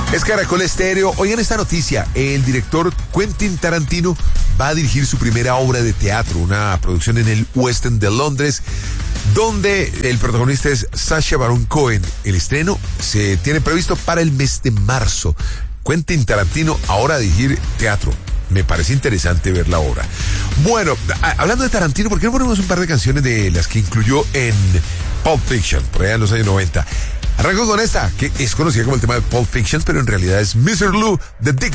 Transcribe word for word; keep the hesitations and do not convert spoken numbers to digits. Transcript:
Es Caracol Estéreo. Oigan esta noticia. El director Quentin Tarantino va a dirigir su primera obra de teatro, una producción en el West End de Londres, donde el protagonista es Sacha Baron Cohen. El estreno se tiene previsto para el mes de marzo. Quentin Tarantino ahora a dirigir teatro. Me parece interesante ver la obra. Bueno, a- hablando de Tarantino, ¿por qué no ponemos un par de canciones de las que incluyó en Pulp Fiction, por allá en los años noventa? Arranco con esta, que es conocida como el tema de Pulp Fiction, pero en realidad es mister Lou de Dick